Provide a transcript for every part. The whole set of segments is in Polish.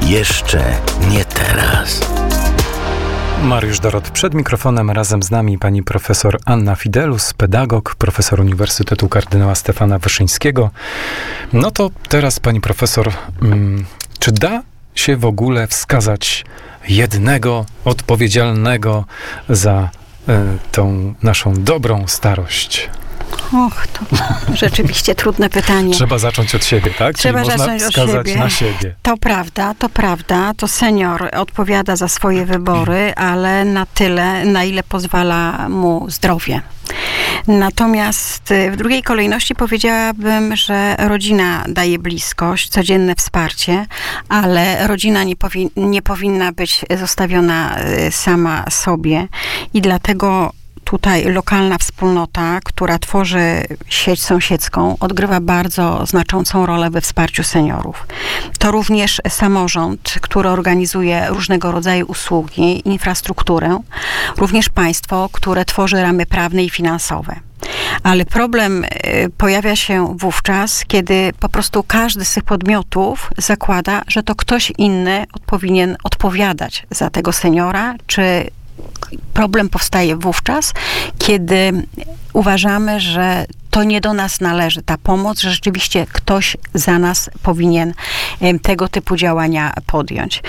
Jeszcze nie teraz. Mariusz Dorot przed mikrofonem, razem z nami pani profesor Anna Fidelus, pedagog, profesor Uniwersytetu Kardynała Stefana Wyszyńskiego. No to teraz pani profesor, czy da się w ogóle wskazać jednego odpowiedzialnego za tą naszą dobrą starość? Och, to rzeczywiście trudne pytanie. Trzeba zacząć od siebie, tak? Trzeba Czyli zacząć można wskazać od siebie. na siebie. To prawda. To senior odpowiada za swoje wybory, ale na tyle, na ile pozwala mu zdrowie. Natomiast w drugiej kolejności powiedziałabym, że rodzina daje bliskość, codzienne wsparcie, ale rodzina nie powinna być zostawiona sama sobie i dlatego tutaj lokalna wspólnota, która tworzy sieć sąsiedzką, odgrywa bardzo znaczącą rolę we wsparciu seniorów. To również samorząd, który organizuje różnego rodzaju usługi, infrastrukturę, również państwo, które tworzy ramy prawne i finansowe. Ale problem pojawia się wówczas, kiedy po prostu każdy z tych podmiotów zakłada, że to ktoś inny powinien odpowiadać za tego seniora, czy problem powstaje wówczas, kiedy uważamy, że to nie do nas należy ta pomoc, że rzeczywiście ktoś za nas powinien tego typu działania podjąć.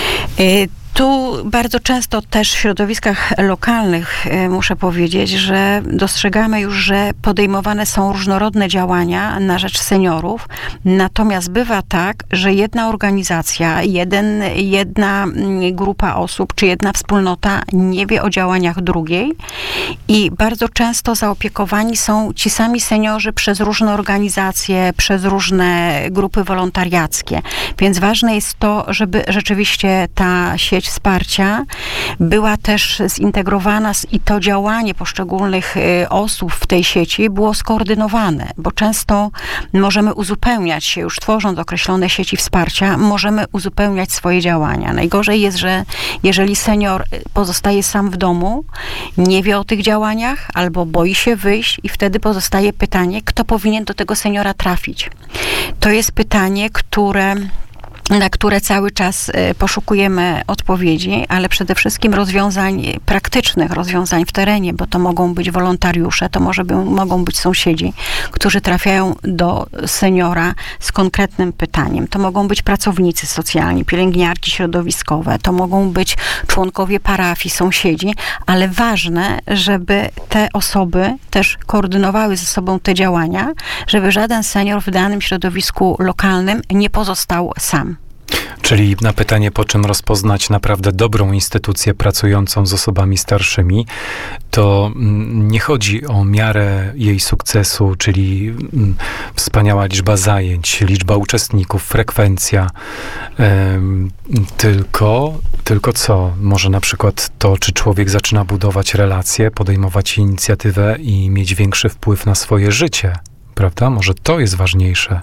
Tu bardzo często też w środowiskach lokalnych muszę powiedzieć, że dostrzegamy już, że podejmowane są różnorodne działania na rzecz seniorów, natomiast bywa tak, że jedna organizacja, jedna grupa osób czy jedna wspólnota nie wie o działaniach drugiej i bardzo często zaopiekowani są ci sami seniorzy przez różne organizacje, przez różne grupy wolontariackie. Więc ważne jest to, żeby rzeczywiście ta sieć wsparcia była też zintegrowana i to działanie poszczególnych osób w tej sieci było skoordynowane, bo często możemy uzupełniać się, już tworząc określone sieci wsparcia, możemy uzupełniać swoje działania. Najgorzej jest, że jeżeli senior pozostaje sam w domu, nie wie o tych działaniach albo boi się wyjść i wtedy pozostaje pytanie, kto powinien do tego seniora trafić. To jest pytanie, na które cały czas poszukujemy odpowiedzi, ale przede wszystkim rozwiązań praktycznych, rozwiązań w terenie, bo to mogą być wolontariusze, to mogą być sąsiedzi, którzy trafiają do seniora z konkretnym pytaniem. To mogą być pracownicy socjalni, pielęgniarki środowiskowe, to mogą być członkowie parafii, sąsiedzi, ale ważne, żeby te osoby też koordynowały ze sobą te działania, żeby żaden senior w danym środowisku lokalnym nie pozostał sam. Czyli na pytanie, po czym rozpoznać naprawdę dobrą instytucję pracującą z osobami starszymi, to nie chodzi o miarę jej sukcesu, czyli wspaniała liczba zajęć, liczba uczestników, frekwencja, tylko co? Może na przykład to, czy człowiek zaczyna budować relacje, podejmować inicjatywę i mieć większy wpływ na swoje życie, prawda? Może to jest ważniejsze.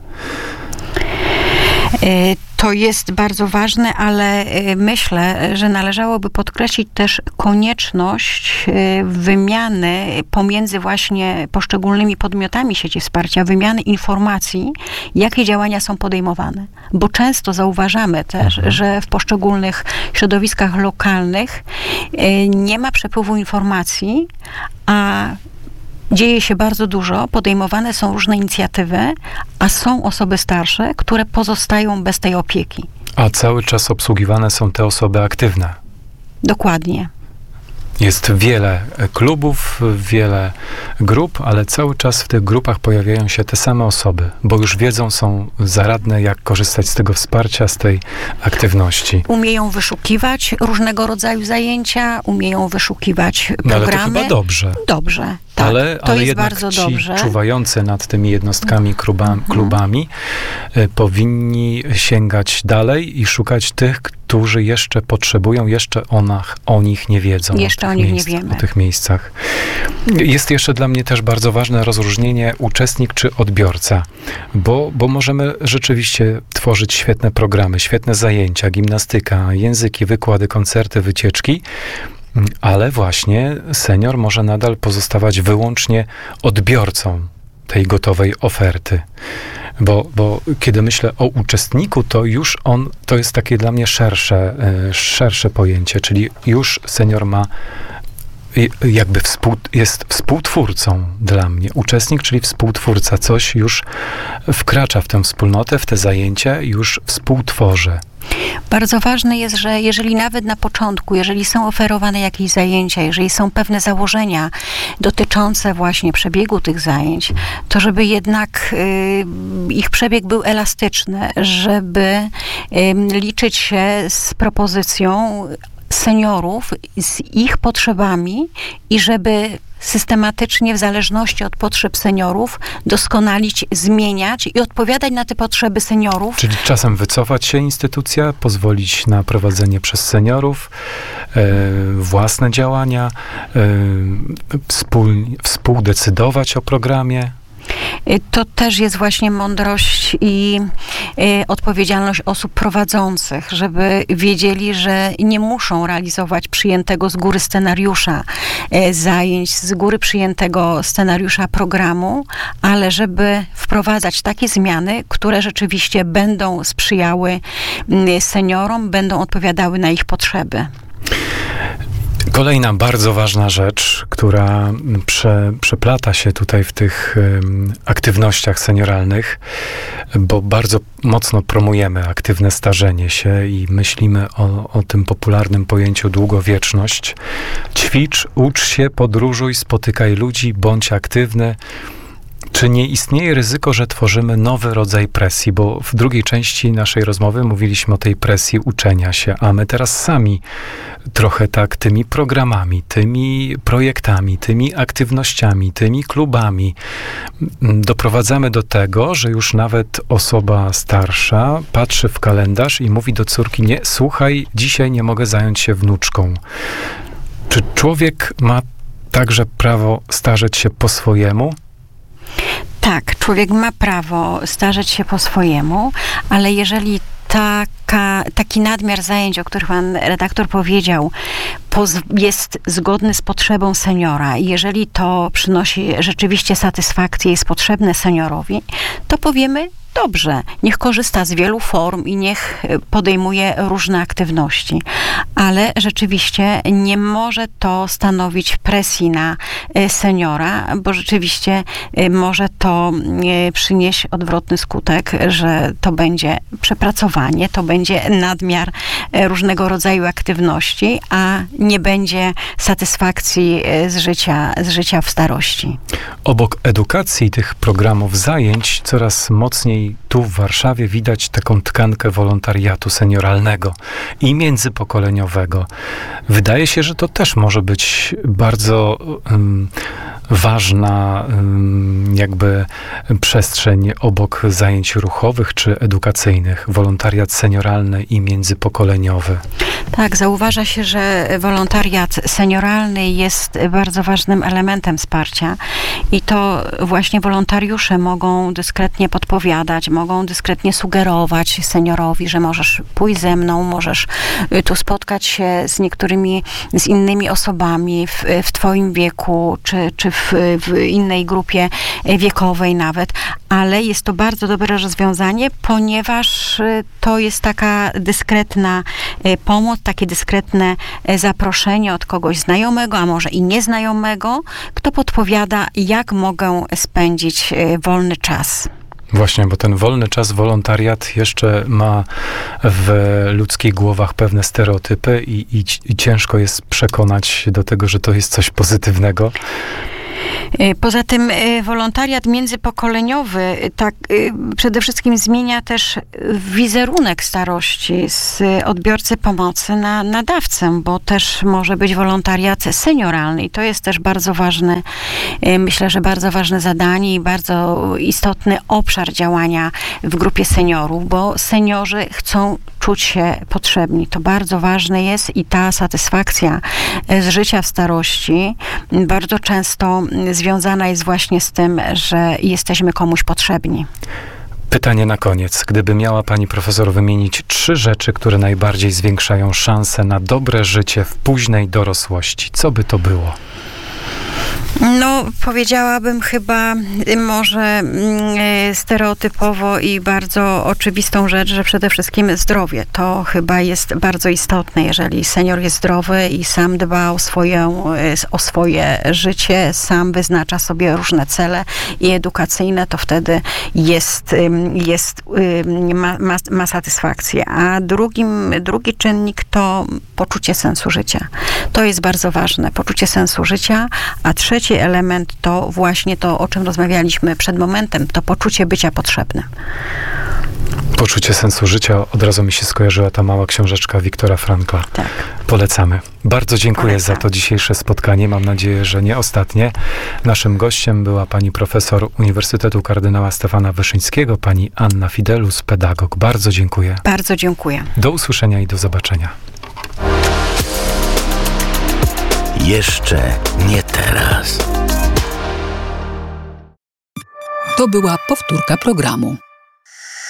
To jest bardzo ważne, ale myślę, że należałoby podkreślić też konieczność wymiany pomiędzy właśnie poszczególnymi podmiotami sieci wsparcia, wymiany informacji, jakie działania są podejmowane. Bo często zauważamy też, że w poszczególnych środowiskach lokalnych nie ma przepływu informacji, a dzieje się bardzo dużo, podejmowane są różne inicjatywy, a są osoby starsze, które pozostają bez tej opieki. A cały czas obsługiwane są te osoby aktywne. Dokładnie. Jest wiele klubów, wiele grup, ale cały czas w tych grupach pojawiają się te same osoby, bo już wiedzą, są zaradne, jak korzystać z tego wsparcia, z tej aktywności. Umieją wyszukiwać różnego rodzaju zajęcia, umieją wyszukiwać programy. No ale to chyba dobrze. Dobrze. Tak, ale to jest jednak bardzo ci dobrze. czuwający nad tymi jednostkami, klubami powinni sięgać dalej i szukać tych, którzy jeszcze potrzebują, jeszcze o nich nie wiedzą. Jeszcze o nich nie wiemy. O tych miejscach. Jest jeszcze dla mnie też bardzo ważne rozróżnienie uczestnik czy odbiorca, bo możemy rzeczywiście tworzyć świetne programy, świetne zajęcia, gimnastyka, języki, wykłady, koncerty, wycieczki, ale właśnie senior może nadal pozostawać wyłącznie odbiorcą tej gotowej oferty. Bo kiedy myślę o uczestniku, to już to jest takie dla mnie szersze pojęcie, czyli już senior ma jakby jest współtwórcą dla mnie. Uczestnik, czyli współtwórca. Coś już wkracza w tę wspólnotę, w te zajęcia, już współtworzę. Bardzo ważne jest, że jeżeli nawet na początku, jeżeli są oferowane jakieś zajęcia, jeżeli są pewne założenia dotyczące właśnie przebiegu tych zajęć, to żeby jednak ich przebieg był elastyczny, żeby liczyć się z propozycją seniorów, z ich potrzebami i żeby systematycznie, w zależności od potrzeb seniorów, doskonalić, zmieniać i odpowiadać na te potrzeby seniorów. Czyli czasem wycofać się instytucja, pozwolić na prowadzenie przez seniorów, własne działania, współdecydować o programie. To też jest właśnie mądrość i odpowiedzialność osób prowadzących, żeby wiedzieli, że nie muszą realizować przyjętego z góry scenariusza zajęć, z góry przyjętego scenariusza programu, ale żeby wprowadzać takie zmiany, które rzeczywiście będą sprzyjały seniorom, będą odpowiadały na ich potrzeby. Kolejna bardzo ważna rzecz, która przeplata się tutaj w tych aktywnościach senioralnych, bo bardzo mocno promujemy aktywne starzenie się i myślimy o tym popularnym pojęciu długowieczność. Ćwicz, ucz się, podróżuj, spotykaj ludzi, bądź aktywny. Czy nie istnieje ryzyko, że tworzymy nowy rodzaj presji? Bo w drugiej części naszej rozmowy mówiliśmy o tej presji uczenia się, a my teraz sami trochę tak tymi programami, tymi projektami, tymi aktywnościami, tymi klubami doprowadzamy do tego, że już nawet osoba starsza patrzy w kalendarz i mówi do córki: nie, słuchaj, dzisiaj nie mogę zająć się wnuczką. Czy człowiek ma także prawo starzeć się po swojemu? Tak, człowiek ma prawo starzeć się po swojemu, ale jeżeli taki nadmiar zajęć, o których pan redaktor powiedział, jest zgodny z potrzebą seniora i jeżeli to przynosi rzeczywiście satysfakcję i jest potrzebne seniorowi, to powiemy: dobrze, niech korzysta z wielu form i niech podejmuje różne aktywności. Ale rzeczywiście nie może to stanowić presji na seniora, bo rzeczywiście może to przynieść odwrotny skutek, że to będzie przepracowanie, to będzie nadmiar różnego rodzaju aktywności, a nie będzie satysfakcji z życia w starości. Obok edukacji tych programów zajęć coraz mocniej tu w Warszawie widać taką tkankę wolontariatu senioralnego i międzypokoleniowego. Wydaje się, że to też może być bardzo ważna jakby przestrzeń obok zajęć ruchowych czy edukacyjnych. Wolontariat senioralny i międzypokoleniowy. Tak, zauważa się, że wolontariat senioralny jest bardzo ważnym elementem wsparcia i to właśnie wolontariusze mogą dyskretnie podpowiadać, mogą dyskretnie sugerować seniorowi, że możesz pójść ze mną, możesz tu spotkać się z innymi osobami w twoim wieku, czy w innej grupie wiekowej nawet, ale jest to bardzo dobre rozwiązanie, ponieważ to jest taka dyskretna pomoc, takie dyskretne zaproszenie od kogoś znajomego, a może i nieznajomego, kto podpowiada, jak mogę spędzić wolny czas. Właśnie, bo ten wolny czas, wolontariat jeszcze ma w ludzkich głowach pewne stereotypy i ciężko jest przekonać się do tego, że to jest coś pozytywnego. Poza tym wolontariat międzypokoleniowy przede wszystkim zmienia też wizerunek starości z odbiorcy pomocy na nadawcę, bo też może być wolontariat senioralny i to jest też bardzo ważne, myślę, że bardzo ważne zadanie i bardzo istotny obszar działania w grupie seniorów, bo seniorzy chcą czuć się potrzebni. To bardzo ważne jest i ta satysfakcja z życia w starości bardzo często związana jest właśnie z tym, że jesteśmy komuś potrzebni. Pytanie na koniec. Gdyby miała pani profesor wymienić 3 rzeczy, które najbardziej zwiększają szanse na dobre życie w późnej dorosłości, co by to było? No, powiedziałabym chyba może stereotypowo i bardzo oczywistą rzecz, że przede wszystkim zdrowie. To chyba jest bardzo istotne. Jeżeli senior jest zdrowy i sam dba o swoje życie, sam wyznacza sobie różne cele i edukacyjne, to wtedy ma satysfakcję. A drugi czynnik to poczucie sensu życia. To jest bardzo ważne. Poczucie sensu życia, a trzeci element to właśnie to, o czym rozmawialiśmy przed momentem, to poczucie bycia potrzebnym. Poczucie sensu życia, od razu mi się skojarzyła ta mała książeczka Wiktora Frankla. Tak. Polecamy. Bardzo dziękuję za to dzisiejsze spotkanie. Mam nadzieję, że nie ostatnie. Naszym gościem była pani profesor Uniwersytetu Kardynała Stefana Wyszyńskiego, pani Anna Fidelus, pedagog. Bardzo dziękuję. Bardzo dziękuję. Do usłyszenia i do zobaczenia. Jeszcze nie teraz. To była powtórka programu.